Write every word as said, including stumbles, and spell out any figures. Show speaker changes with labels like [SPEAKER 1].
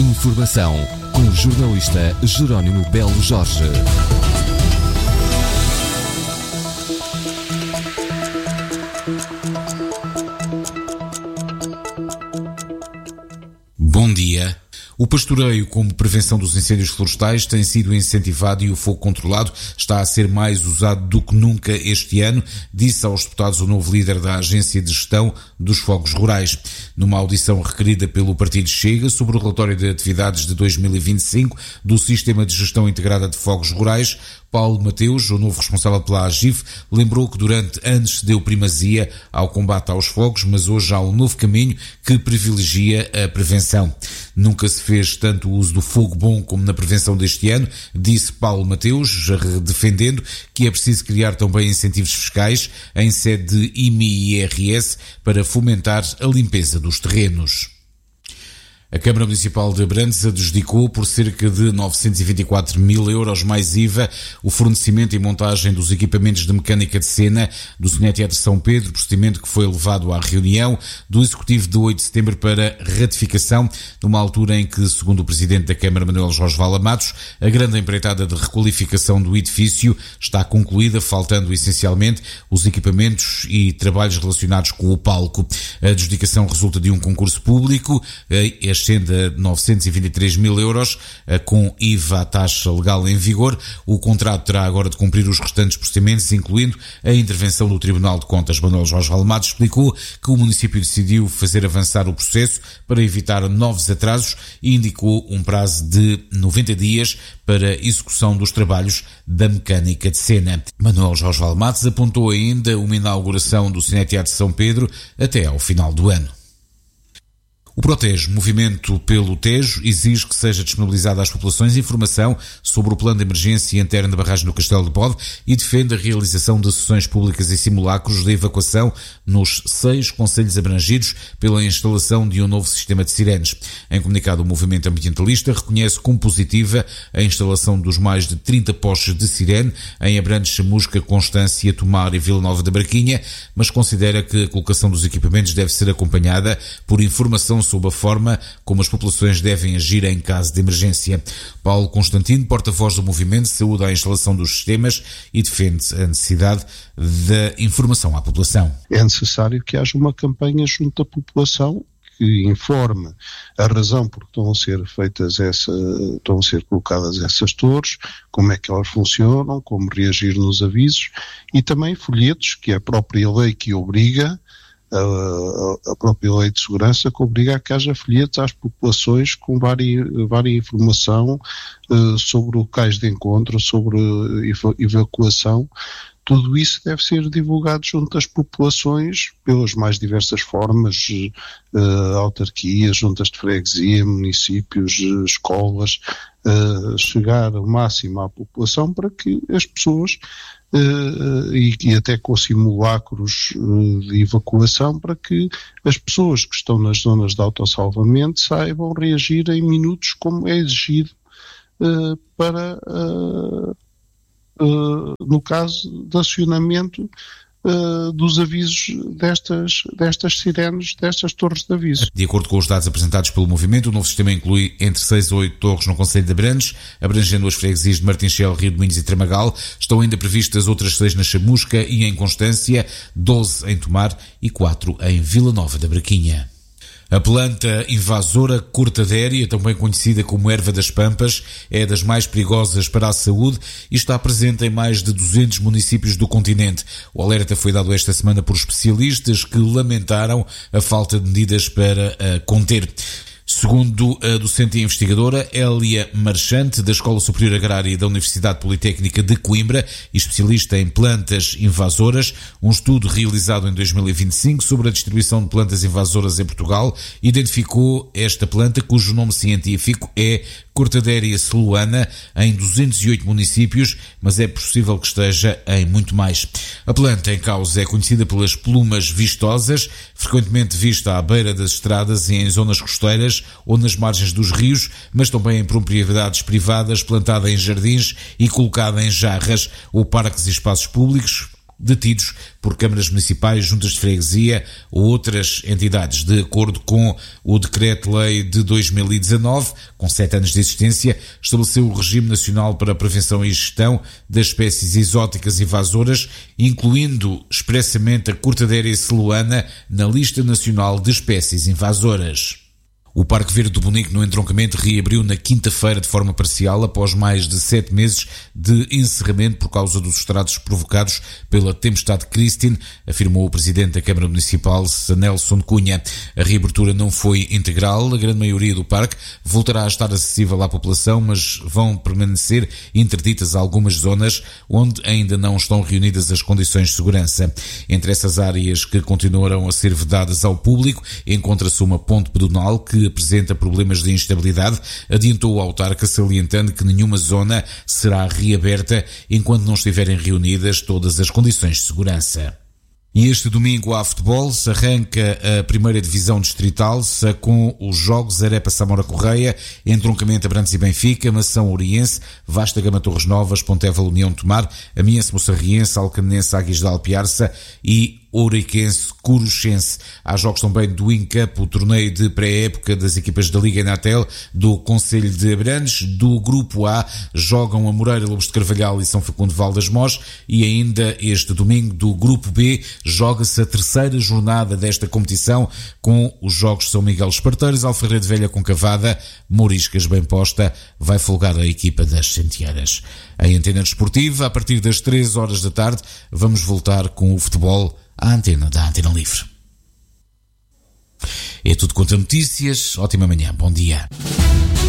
[SPEAKER 1] Informação com o jornalista Jerónimo Belo Jorge.
[SPEAKER 2] Bom dia. O pastoreio como prevenção dos incêndios florestais tem sido incentivado e o fogo controlado está a ser mais usado do que nunca este ano, disse aos deputados o novo líder da Agência de Gestão dos Fogos Rurais. Numa audição requerida pelo Partido Chega sobre o relatório de atividades de dois mil e vinte e cinco do Sistema de Gestão Integrada de Fogos Rurais, Paulo Mateus, o novo responsável pela AGIF, lembrou que durante anos se deu primazia ao combate aos fogos, mas hoje há um novo caminho que privilegia a prevenção. Nunca se fez tanto uso do fogo bom como na prevenção deste ano, disse Paulo Mateus, defendendo que é preciso criar também incentivos fiscais em sede de I M I e I R S para fomentar a limpeza dos terrenos. A Câmara Municipal de Abrantes adjudicou por cerca de novecentos e vinte e quatro mil euros mais I V A o fornecimento e montagem dos equipamentos de mecânica de cena do Cineteatro São Pedro, procedimento que foi levado à reunião do Executivo de oito de setembro para ratificação, numa altura em que, segundo o Presidente da Câmara, Manuel Jorge Vala Matos, a grande empreitada de requalificação do edifício está concluída, faltando essencialmente os equipamentos e trabalhos relacionados com o palco. A adjudicação resulta de um concurso público, este ascende a novecentos e vinte e três mil euros, com I V A taxa legal em vigor. O contrato terá agora de cumprir os restantes procedimentos, incluindo a intervenção do Tribunal de Contas. Manuel Jorge Vala Matos explicou que o município decidiu fazer avançar o processo para evitar novos atrasos e indicou um prazo de noventa dias para execução dos trabalhos da mecânica de cena. Manuel Jorge Vala Matos apontou ainda uma inauguração do Cineteatro São Pedro até ao final do ano. O Protege, movimento pelo Tejo, exige que seja disponibilizada às populações informação sobre o plano de emergência interna da barragem do Castelo de Bode e defende a realização de sessões públicas e simulacros de evacuação nos seis concelhos abrangidos pela instalação de um novo sistema de sirenes. Em comunicado, o movimento ambientalista reconhece como positiva a instalação dos mais de trinta postos de sirene em Abrantes, Chamusca, Constância, Tomar e Vila Nova da Barquinha, mas considera que a colocação dos equipamentos deve ser acompanhada por informação sobre a forma como as populações devem agir em caso de emergência. Paulo Constantino, porta-voz do movimento, saúda a instalação dos sistemas e defende a necessidade da informação à população.
[SPEAKER 3] É necessário que haja uma campanha junto à população que informe a razão por que estão a ser feitas essa, estão a ser colocadas essas torres, como é que elas funcionam, como reagir nos avisos e também folhetos, que é a própria lei que obriga a própria lei de segurança que obriga a que haja folhetos às populações com várias, várias informação uh, sobre locais de encontro, sobre uh, evacuação. Tudo isso deve ser divulgado junto às populações pelas mais diversas formas, uh, autarquias, juntas de freguesia, municípios, uh, escolas, uh, chegar ao máximo à população para que as pessoas Uh, e, e até com simulacros uh, de evacuação para que as pessoas que estão nas zonas de autossalvamento saibam reagir em minutos como é exigido uh, para, uh, uh, no caso de acionamento Uh, dos avisos destas, destas sirenes, destas torres de aviso.
[SPEAKER 2] De acordo com os dados apresentados pelo movimento, o novo sistema inclui entre seis e oito torres no concelho de Abrantes, abrangendo as freguesias de Martinchel, Rio de Minhos e Tramagal. Estão ainda previstas outras seis na Chamusca e em Constância, doze em Tomar e quatro em Vila Nova da Barquinha. A planta invasora cortadéria, também conhecida como erva das pampas, é das mais perigosas para a saúde e está presente em mais de duzentos municípios do continente. O alerta foi dado esta semana por especialistas que lamentaram a falta de medidas para a conter. Segundo a docente e investigadora Hélia Marchante, da Escola Superior Agrária da Universidade Politécnica de Coimbra e especialista em plantas invasoras, um estudo realizado em dois mil e vinte e cinco sobre a distribuição de plantas invasoras em Portugal identificou esta planta, cujo nome científico é Cortadéria celuana, em duzentos e oito municípios, mas é possível que esteja em muito mais. A planta em causa é conhecida pelas plumas vistosas, frequentemente vista à beira das estradas e em zonas costeiras ou nas margens dos rios, mas também em propriedades privadas, plantada em jardins e colocada em jarras ou parques e espaços públicos, detidos por câmaras municipais, juntas de freguesia ou outras entidades, de acordo com o Decreto-Lei de dois mil e dezanove, com sete anos de existência, estabeleceu o Regime Nacional para a Prevenção e Gestão das Espécies Exóticas Invasoras, incluindo expressamente a cortadeira celuana na lista nacional de espécies invasoras. O Parque Verde do Bonico, no entroncamento, reabriu na quinta-feira de forma parcial após mais de sete meses de encerramento por causa dos estragos provocados pela tempestade Christine, afirmou o presidente da Câmara Municipal, Nelson Cunha. A reabertura não foi integral, a grande maioria do parque voltará a estar acessível à população, mas vão permanecer interditas algumas zonas onde ainda não estão reunidas as condições de segurança. Entre essas áreas que continuarão a ser vedadas ao público, encontra-se uma ponte pedonal que apresenta problemas de instabilidade, adiantou o autarca, salientando que nenhuma zona será reaberta enquanto não estiverem reunidas todas as condições de segurança. E este domingo há futebol, se arranca a primeira divisão distrital, se com os jogos Arepa Samora Correia, entroncamento Abrantes e Benfica, Mação Oriense, Vasta Gama Torres Novas, Pontevel União Tomar, Amiense Moçarriense, Alcanense Águias de Alpiarça e Ouriquense Curuchense. Há jogos também do INCAP, o torneio de pré-época das equipas da Liga Enatel, do Concelho de Abrantes. Do Grupo A jogam a Moreira, Lobos de Carvalhal e São Facundo Val das Mós, e ainda este domingo do Grupo B joga-se a terceira jornada desta competição com os jogos São Miguel Esparteiros, Alfarredo Velha com Cavada, Mouriscas bem posta, vai folgar a equipa das Sentieiras. Em Antena Desportiva, a partir das três horas da tarde, vamos voltar com o futebol à antena da Antena Livre. É tudo quanto a notícias. Ótima manhã. Bom dia.